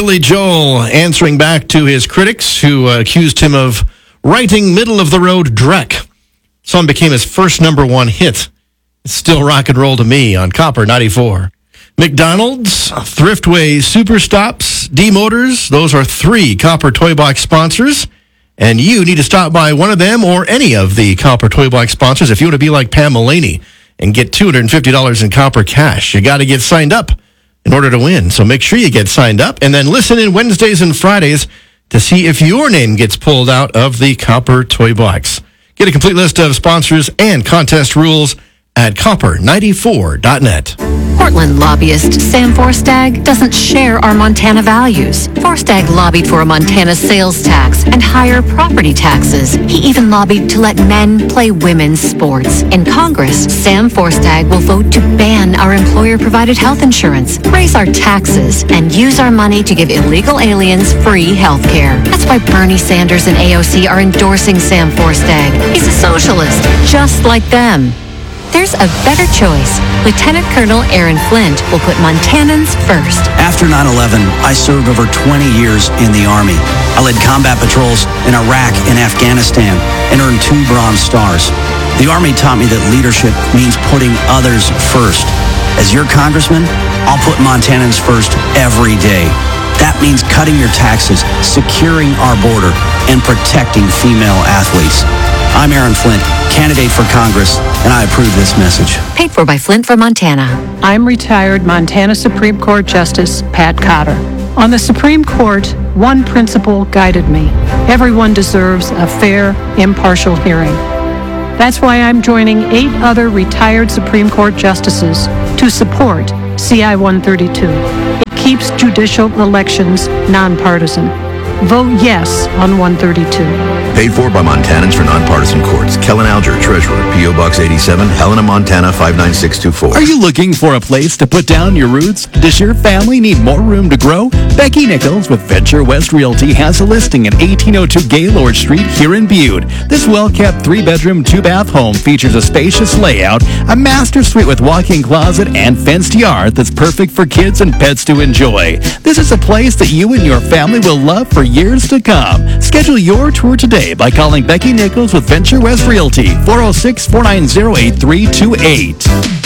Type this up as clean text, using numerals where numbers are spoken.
Billy Joel answering back to his critics who accused him of writing middle-of-the-road dreck. Song became his first number one hit. It's still rock and roll to me on Copper 94. McDonald's, Thriftway Superstops, D-Motors, those are 3 Copper Toy Box sponsors. And you need to stop by one of them or any of the Copper Toy Box sponsors if you want to be like Pam Mulaney and get $250 in Copper cash. You got to get signed up in order to win. So make sure you get signed up and then listen in Wednesdays and Fridays to see if your name gets pulled out of the Copper Toy Box. Get a complete list of sponsors and contest rules at copper94.net. Portland lobbyist Sam Forstag doesn't share our Montana values. Forstag lobbied for a Montana sales tax and higher property taxes. He even lobbied to let men play women's sports. In Congress, Sam Forstag will vote to ban our employer-provided health insurance, raise our taxes, and use our money to give illegal aliens free health care. That's why Bernie Sanders and AOC are endorsing Sam Forstag. He's a socialist, just like them. There's a better choice. Lieutenant Colonel Aaron Flint will put Montanans first. After 9/11, I served over 20 years in the Army. I led combat patrols in Iraq and Afghanistan and earned 2 Bronze Stars. The Army taught me that leadership means putting others first. As your congressman, I'll put Montanans first every day. That means cutting your taxes, securing our border, and protecting female athletes. I'm Aaron Flint, candidate for Congress, and I approve this message. Paid for by Flint for Montana. I'm retired Montana Supreme Court Justice Pat Cotter. On the Supreme Court, one principle guided me. Everyone deserves a fair, impartial hearing. That's why I'm joining 8 other retired Supreme Court justices to support CI 132. It keeps judicial elections nonpartisan. Vote yes on 132. Paid for by Montanans for Nonpartisan Courts. Kellen Alger, Treasurer, P.O. Box 87, Helena, Montana 59624. Are you looking for a place to put down your roots? Does your family need more room to grow? Becky Nichols with Venture West Realty has a listing at 1802 Gaylord Street here in Butte. This well-kept 3-bedroom, 2-bath home features a spacious layout, a master suite with walk-in closet, and fenced yard that's perfect for kids and pets to enjoy. This is a place that you and your family will love for years to come. Schedule your tour today by calling Becky Nichols with Venture West Realty, 406-490-8328.